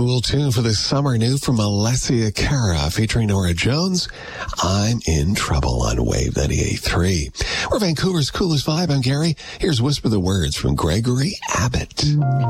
cool tune for the summer new from Alessia Cara featuring Norah Jones. I'm in Trouble on Wave 98.3. We're Vancouver's coolest vibe. I'm Gary. Here's Whisper the Words from Gregory Abbott.